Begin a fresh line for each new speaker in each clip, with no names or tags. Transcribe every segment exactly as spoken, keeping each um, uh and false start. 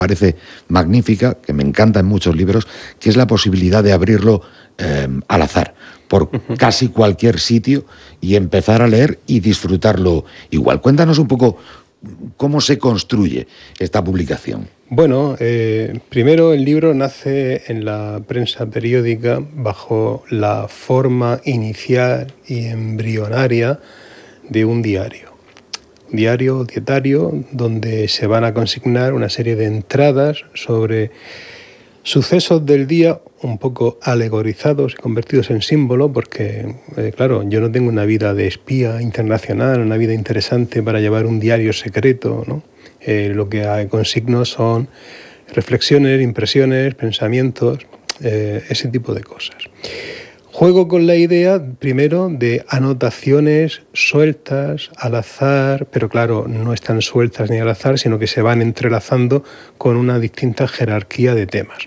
parece magnífica, que me encanta en muchos libros, que es la posibilidad de abrirlo eh, al azar, por uh-huh. casi cualquier sitio, y empezar a leer y disfrutarlo igual. Cuéntanos un poco cómo se construye esta publicación.
Bueno, eh, primero el libro nace en la prensa periódica bajo la forma inicial y embrionaria de un diario. Diario, dietario, donde se van a consignar una serie de entradas sobre sucesos del día un poco alegorizados y convertidos en símbolo, porque, eh, claro, yo no tengo una vida de espía internacional, una vida interesante para llevar un diario secreto, ¿no? Eh, lo que consigno son reflexiones, impresiones, pensamientos, eh, ese tipo de cosas. Juego con la idea, primero, de anotaciones sueltas, al azar, pero claro, no están sueltas ni al azar, sino que se van entrelazando con una distinta jerarquía de temas.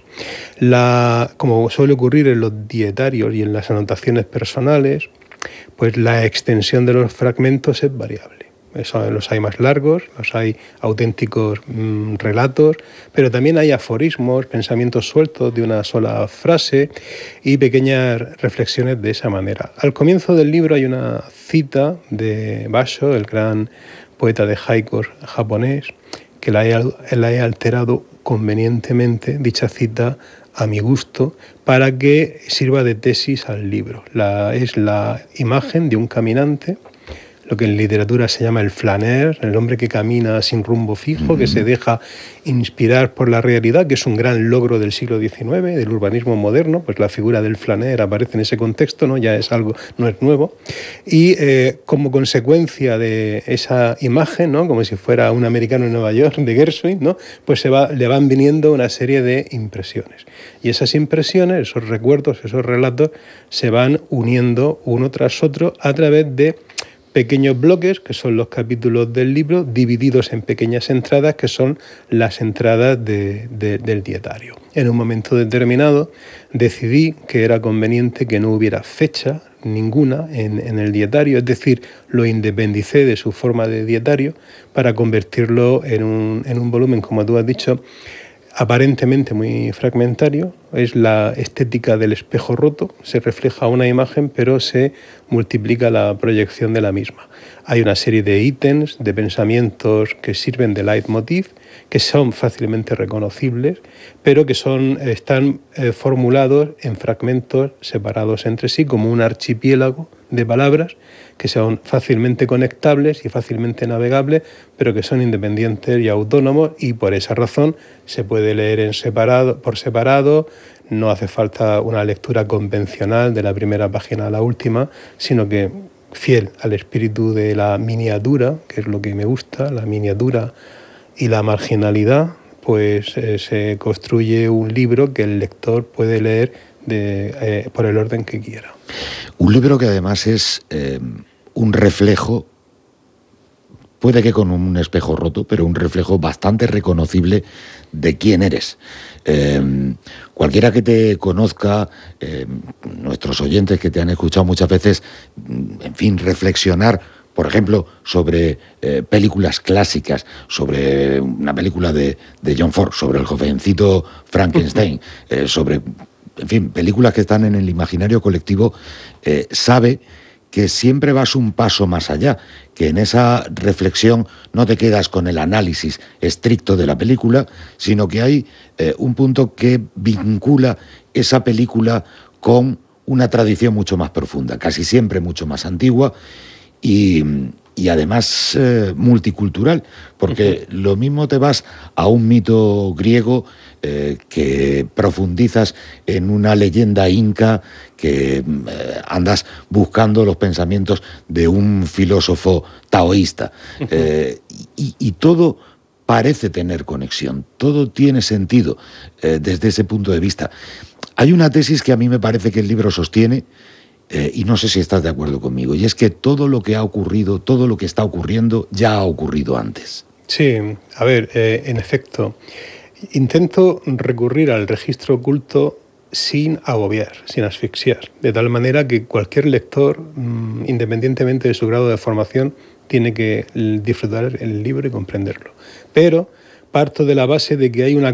La, como suele ocurrir en los dietarios y en las anotaciones personales, pues la extensión de los fragmentos es variable. Eso, los hay más largos, los hay auténticos mmm, relatos, pero también hay aforismos, pensamientos sueltos de una sola frase y pequeñas reflexiones de esa manera. Al comienzo del libro hay una cita de Basho, el gran poeta de haikus japonés, que la he, la he alterado convenientemente, dicha cita a mi gusto, para que sirva de tesis al libro. La, es la imagen de un caminante, lo que en literatura se llama el flâneur, el hombre que camina sin rumbo fijo, que se deja inspirar por la realidad, que es un gran logro del siglo diecinueve, del urbanismo moderno, pues la figura del flâneur aparece en ese contexto, ¿no? Ya es algo, no es nuevo, y eh, como consecuencia de esa imagen, ¿no? Como si fuera un americano en Nueva York, de Gershwin, ¿no? Pues se va, le van viniendo una serie de impresiones. Y esas impresiones, esos recuerdos, esos relatos, se van uniendo uno tras otro a través de pequeños bloques, que son los capítulos del libro, divididos en pequeñas entradas, que son las entradas de, de, del dietario. En un momento determinado decidí que era conveniente que no hubiera fecha ninguna en, en el dietario, es decir, lo independicé de su forma de dietario para convertirlo en un, en un volumen, como tú has dicho, aparentemente muy fragmentario. Es la estética del espejo roto, se refleja una imagen pero se multiplica la proyección de la misma. Hay una serie de ítems, de pensamientos que sirven de leitmotiv, que son fácilmente reconocibles, pero que son, están eh, formulados en fragmentos separados entre sí, como un archipiélago de palabras que son fácilmente conectables y fácilmente navegables, pero que son independientes y autónomos, y por esa razón se puede leer en separado, por separado. No hace falta una lectura convencional de la primera página a la última, sino que fiel al espíritu de la miniatura, que es lo que me gusta, la miniatura y la marginalidad, pues eh, se construye un libro que el lector puede leer de, eh, por el orden que quiera.
Un libro que además es eh, un reflejo, puede que con un espejo roto, pero un reflejo bastante reconocible de quién eres. Eh, cualquiera que te conozca, eh, nuestros oyentes que te han escuchado muchas veces, en fin, reflexionar, por ejemplo, sobre eh, películas clásicas, sobre una película de, de John Ford, sobre el jovencito Frankenstein, eh, sobre, en fin, películas que están en el imaginario colectivo, eh, sabe que siempre vas un paso más allá, que en esa reflexión no te quedas con el análisis estricto de la película, sino que hay eh, un punto que vincula esa película con una tradición mucho más profunda, casi siempre mucho más antigua, y, y además eh, multicultural, porque uh-huh. lo mismo te vas a un mito griego eh, que profundizas en una leyenda inca, que eh, andas buscando los pensamientos de un filósofo taoísta, uh-huh. eh, y, y todo parece tener conexión, todo tiene sentido eh, desde ese punto de vista. Hay una tesis que a mí me parece que el libro sostiene, Eh, y no sé si estás de acuerdo conmigo, y es que todo lo que ha ocurrido, todo lo que está ocurriendo, ya ha ocurrido antes.
Sí, a ver, eh, en efecto, intento recurrir al registro oculto sin agobiar, sin asfixiar, de tal manera que cualquier lector, mmm, independientemente de su grado de formación, tiene que disfrutar el libro y comprenderlo. Pero parto de la base de que hay una